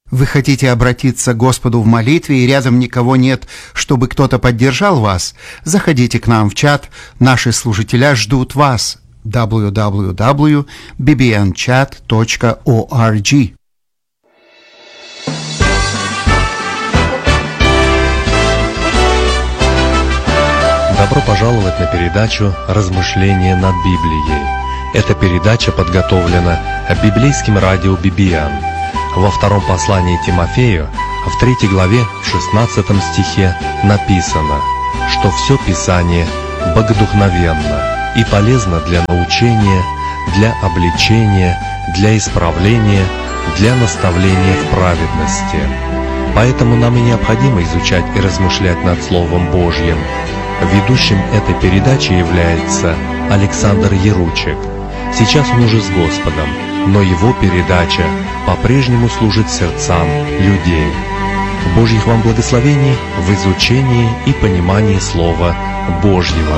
Вы хотите обратиться к Господу в молитве, и рядом никого нет, чтобы кто-то поддержал вас? Заходите к нам в чат. Наши служителя ждут вас. www.bbnchat.org. Добро пожаловать на передачу «Размышления над Библией». Эта передача подготовлена библейским радио «Бибиан». Во втором послании Тимофею, в 3 главе, в 16 стихе написано, что все Писание богодухновенно и полезно для научения, для обличения, для исправления, для наставления в праведности. Поэтому нам и необходимо изучать и размышлять над Словом Божьим. Ведущим этой передачи является Александр Яручек. Сейчас он уже с Господом, но его передача по-прежнему служит сердцам людей. Божьих вам благословений в изучении и понимании Слова Божьего.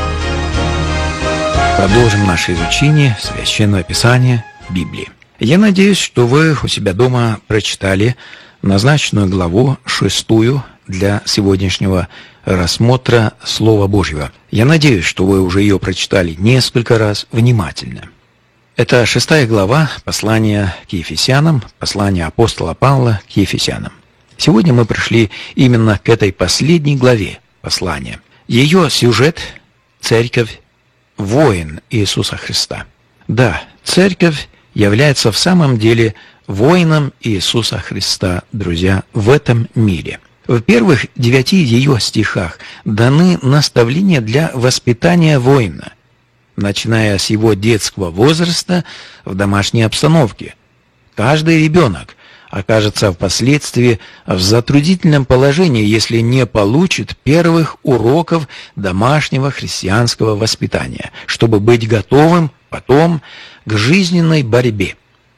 Продолжим наше изучение Священного Писания Библии. Я надеюсь, что вы у себя дома прочитали назначенную главу 6 для сегодняшнего рассмотра Слова Божьего. Я надеюсь, что вы уже ее прочитали несколько раз внимательно. Это 6 глава послания к Ефесянам, послание апостола Павла к Ефесянам. Сегодня мы пришли именно к этой последней главе послания. Ее сюжет – церковь, воин Иисуса Христа. Да, церковь является в самом деле воином Иисуса Христа, друзья, в этом мире. В первых 9 ее стихах даны наставления для воспитания воина, начиная с его детского возраста в домашней обстановке. Каждый ребенок окажется впоследствии в затруднительном положении, если не получит первых уроков домашнего христианского воспитания, чтобы быть готовым потом к жизненной борьбе.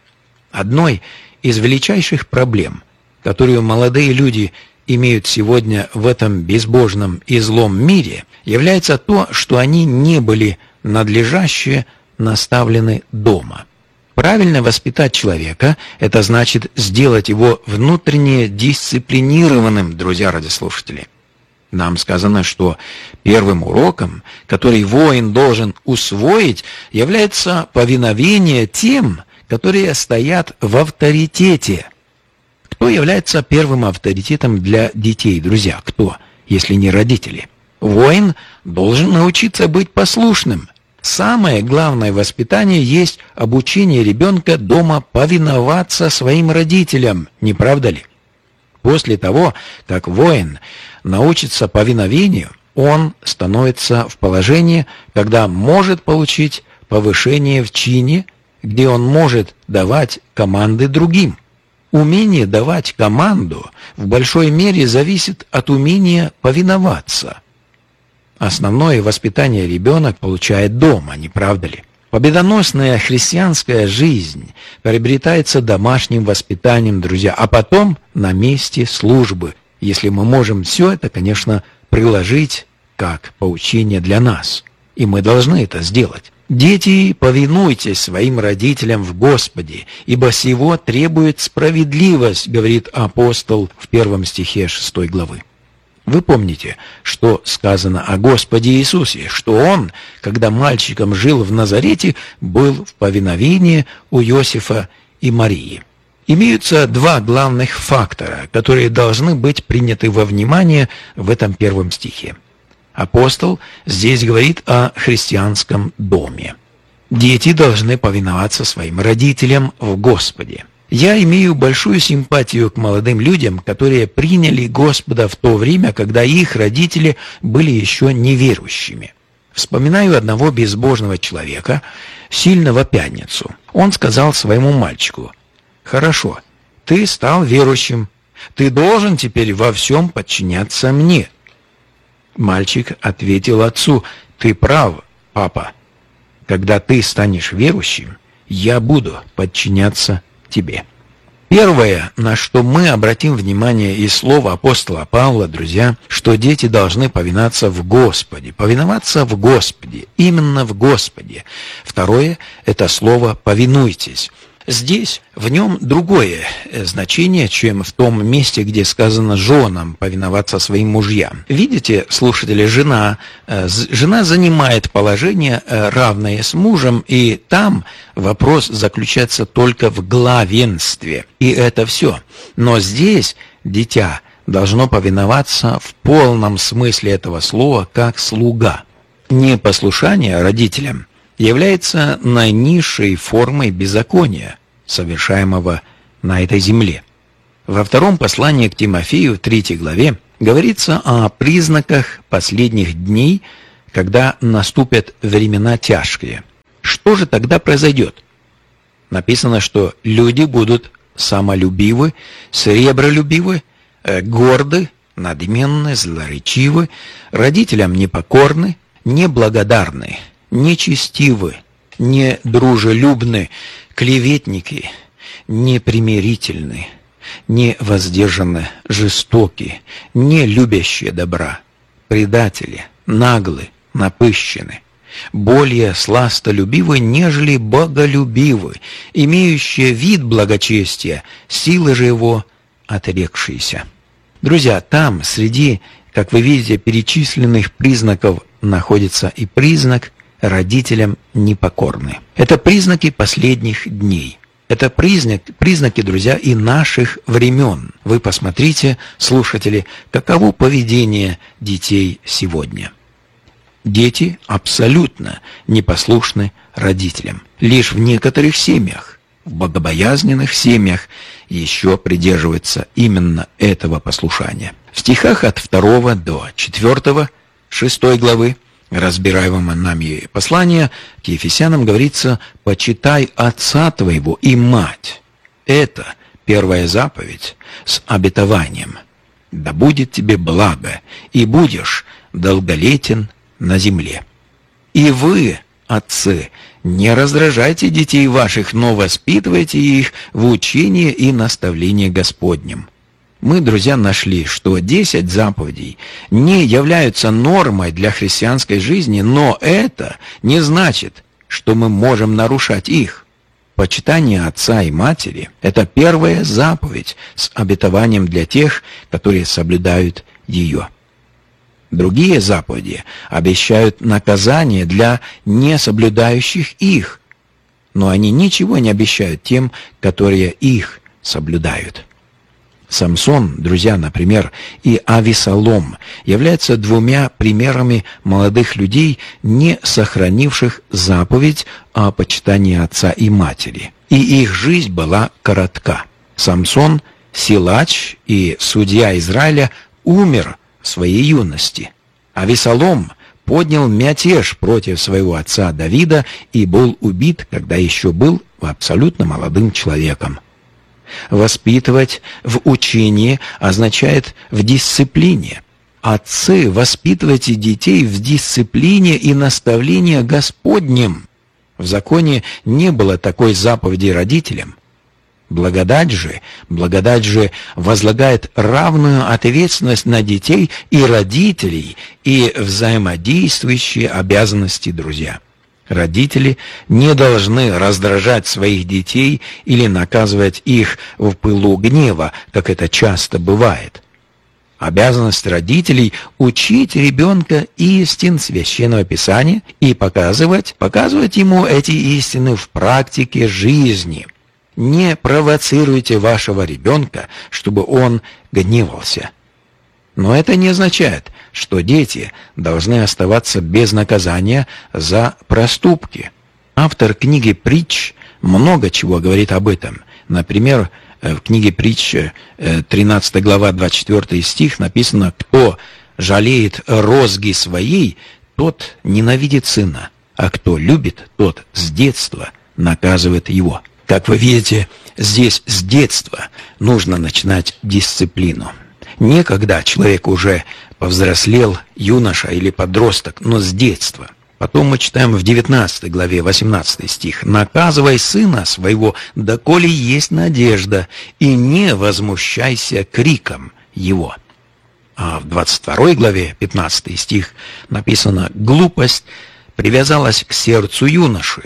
Одной из величайших проблем, которую молодые люди имеют сегодня в этом безбожном и злом мире, является то, что они не были надлежаще наставлены дома. Правильно воспитать человека – это значит сделать его внутренне дисциплинированным, друзья радиослушатели. Нам сказано, что первым уроком, который воин должен усвоить, является повиновение тем, которые стоят в авторитете. Кто является первым авторитетом для детей, друзья? Кто, если не родители? Воин должен научиться быть послушным. Самое главное воспитание есть обучение ребенка дома повиноваться своим родителям, не правда ли? После того, как воин научится повиновению, он становится в положении, когда может получить повышение в чине, где он может давать команды другим. Умение давать команду в большой мере зависит от умения повиноваться. Основное воспитание ребенок получает дома, не правда ли? Победоносная христианская жизнь приобретается домашним воспитанием, друзья, а потом на месте службы, если мы можем все это, конечно, приложить как поучение для нас. И мы должны это сделать. «Дети, повинуйтесь своим родителям в Господе, ибо сего требует справедливость», говорит апостол в 1 стихе 6 главы. Вы помните, что сказано о Господе Иисусе, что Он, когда мальчиком жил в Назарете, был в повиновении у Иосифа и Марии. Имеются два главных фактора, которые должны быть приняты во внимание в этом 1 стихе. Апостол здесь говорит о христианском доме. Дети должны повиноваться своим родителям в Господе. Я имею большую симпатию к молодым людям, которые приняли Господа в то время, когда их родители были еще неверующими. Вспоминаю одного безбожного человека, сильного пьяницу. Он сказал своему мальчику: «Хорошо, ты стал верующим, ты должен теперь во всем подчиняться мне». Мальчик ответил отцу: «Ты прав, папа. Когда ты станешь верующим, я буду подчиняться тебе». Первое, на что мы обратим внимание из слова апостола Павла, друзья, что дети должны повиноваться в Господе. Повиноваться в Господе, именно в Господе. Второе, это слово «повинуйтесь». Здесь в нем другое значение, чем в том месте, где сказано женам повиноваться своим мужьям. Видите, слушатели, жена занимает положение, равное с мужем, и там вопрос заключается только в главенстве. И это все. Но здесь дитя должно повиноваться в полном смысле этого слова, как слуга. Непослушание родителям является наинизшей формой беззакония, совершаемого на этой земле. Во втором послании к Тимофею, в 3 главе, говорится о признаках последних дней, когда наступят времена тяжкие. Что же тогда произойдет? Написано, что люди будут самолюбивы, сребролюбивы, горды, надменны, злоречивы, родителям непокорны, неблагодарны, нечестивы, недружелюбны, клеветники, непримирительны, невоздержаны, жестоки, не любящие добра, предатели, наглы, напыщены, более сластолюбивы, нежели боголюбивы, имеющие вид благочестия, силы же его отрекшиеся. Друзья, там, среди, как вы видите, перечисленных признаков, находится и признак родителям непокорны. Это признаки последних дней. Это признаки, друзья, и наших времен. Вы посмотрите, слушатели, каково поведение детей сегодня. Дети абсолютно непослушны родителям. Лишь в некоторых семьях, в богобоязненных семьях, еще придерживаются именно этого послушания. В стихах от 2 до 4, 6 главы разбираемого нами послания к Ефесянам говорится: «Почитай отца твоего и мать». Это первая заповедь с обетованием: «Да будет тебе благо, и будешь долголетен на земле». И вы, отцы, не раздражайте детей ваших, но воспитывайте их в учении и наставлении Господнем. Мы, друзья, нашли, что 10 заповедей не являются нормой для христианской жизни, но это не значит, что мы можем нарушать их. Почитание отца и матери – это первая заповедь с обетованием для тех, которые соблюдают ее. Другие заповеди обещают наказание для несоблюдающих их, но они ничего не обещают тем, которые их соблюдают. Самсон, друзья, например, и Авесолом являются 2 примерами молодых людей, не сохранивших заповедь о почитании отца и матери. И их жизнь была коротка. Самсон, силач и судья Израиля, умер в своей юности. Авесолом поднял мятеж против своего отца Давида и был убит, когда еще был абсолютно молодым человеком. Воспитывать в учении означает в дисциплине. Отцы, воспитывайте детей в дисциплине и наставлении Господнем. В законе не было такой заповеди родителям. Благодать же возлагает равную ответственность на детей и родителей и взаимодействующие обязанности, друзья. Родители не должны раздражать своих детей или наказывать их в пылу гнева, как это часто бывает. Обязанность родителей – учить ребенка истин Священного Писания и показывать ему эти истины в практике жизни. Не провоцируйте вашего ребенка, чтобы он гневался. Но это не означает, что дети должны оставаться без наказания за проступки. Автор книги «Притч» много чего говорит об этом. Например, в книге «Притч», 13 глава, 24 стих написано: «Кто жалеет розги своей, тот ненавидит сына, а кто любит, тот с детства наказывает его». Как вы видите, здесь с детства нужно начинать дисциплину. Не когда человек уже повзрослел, юноша или подросток, но с детства. Потом мы читаем в 19 главе, 18 стих: «Наказывай сына своего, доколе есть надежда, и не возмущайся криком его». А в 22 главе, 15 стих написано: «Глупость привязалась к сердцу юноши,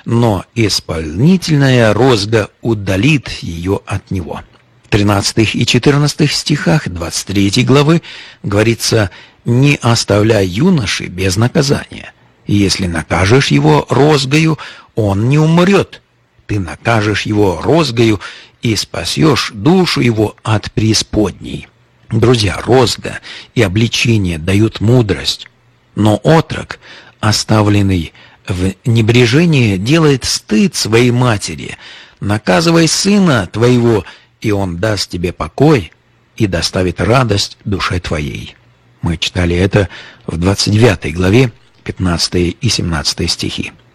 но исполнительная розга удалит ее от него. В 13 и 14 стихах 23 главы говорится: «Не оставляй юноши без наказания. Если накажешь его розгою, он не умрет. Ты накажешь его розгою и спасешь душу его от преисподней». Друзья, розга и обличение дают мудрость, но отрок, оставленный в небрежении, делает стыд своей матери. Наказывай сына твоего, и он даст тебе покой и доставит радость душе твоей. Мы читали это в 29 главе, 15 и 17 стихи.